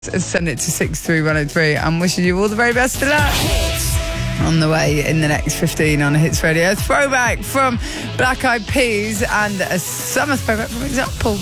Send it to 63103. I'm wishing you all the very best of luck. On the way in the next 15 on Hits Radio. A throwback from Black Eyed Peas and a summer throwback from Example.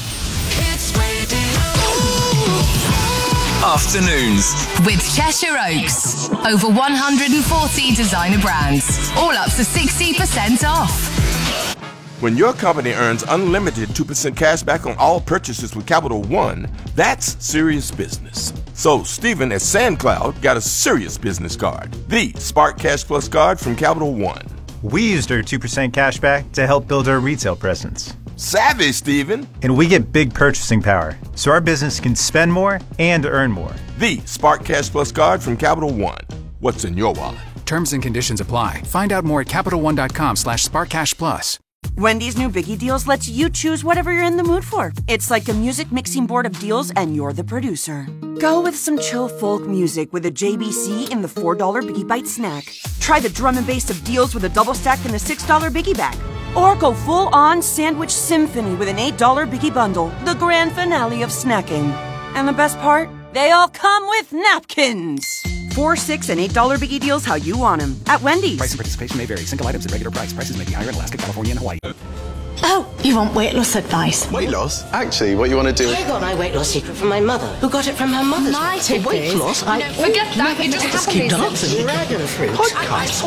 Afternoons with Cheshire Oaks. Over 140 designer brands. All up to 60% off. When your company earns unlimited 2% cash back on all purchases with Capital One, that's serious business. So Stephen at SandCloud got a serious business card, the Spark Cash Plus card from Capital One. We used our 2% cash back to help build our retail presence. Savvy, Stephen. And we get big purchasing power, so our business can spend more and earn more. The Spark Cash Plus card from Capital One. What's in your wallet? Terms and conditions apply. Find out more at CapitalOne.com/SparkCashPlus. Wendy's new Biggie Deals lets you choose whatever you're in the mood for. It's like a music mixing board of deals and you're the producer. Go with some chill folk music with a JBC in the $4 Biggie Bite snack. Try the drum and bass of deals with a double stack in the $6 Biggie bag. Or go full-on sandwich symphony with an $8 Biggie bundle, the grand finale of snacking. And the best part? They all come with napkins. $4, $6, and $8 Biggie Deals how you want them at Wendy's. Price and participation may vary. Single items at regular price. Prices may be higher in Alaska, California, and Hawaii. Oh, you want weight loss advice? Weight loss? Actually, what you want to do... I got my weight loss secret from my mother, who got it from her mother's. My tip weight loss? No, forget that. You just keep dancing. Dragon fruit. Podcast.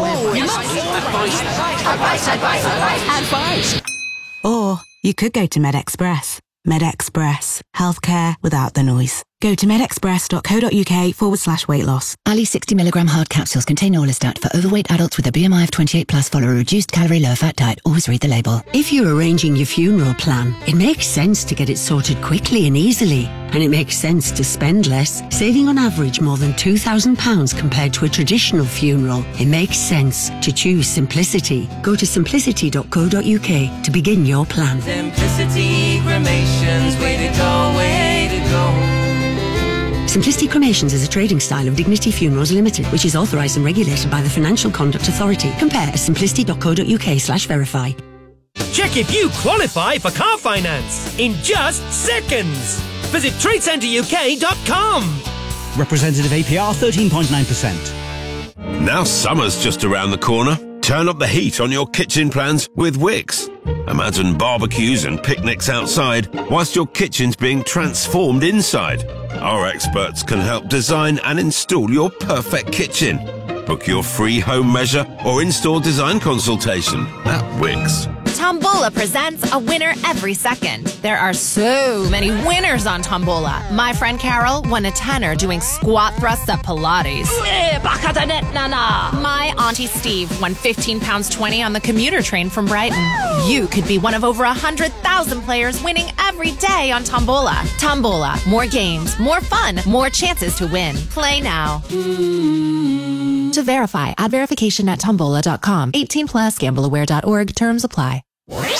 Advice. Or you could go to MedExpress. MedExpress. Healthcare without the noise. Go to medexpress.co.uk/weight loss. Ali 60mg hard capsules contain Orlistat for overweight adults with a BMI of 28+. Follow a reduced calorie, low fat diet. Always read the label. If you're arranging your funeral plan, it makes sense to get it sorted quickly and easily. And it makes sense to spend less, saving on average more than £2,000 compared to a traditional funeral. It makes sense to choose simplicity. Go to simplicity.co.uk to begin your plan. Simplicity Cremations, way to go, way to go. Simplicity Cremations is a trading style of Dignity Funerals Limited, which is authorised and regulated by the Financial Conduct Authority. Compare at simplicity.co.uk/verify. Check if you qualify for car finance in just seconds. Visit TradeCenterUK.com. Representative APR 13.9%. Now summer's just around the corner. Turn up the heat on your kitchen plans with Wix. Imagine barbecues and picnics outside whilst your kitchen's being transformed inside. Our experts can help design and install your perfect kitchen. Book your free home measure or in-store design consultation at Wix. Tombola presents a winner every second. There are so many winners on Tombola. My friend Carol won a tenner doing squat thrusts at Pilates. My auntie Steve won £15.20 on the commuter train from Brighton. You could be one of over 100,000 players winning every day on Tombola. Tombola. More games, more fun, more chances to win. Play now. To verify, add verification at tombola.com. 18+, gambleaware.org. Terms apply.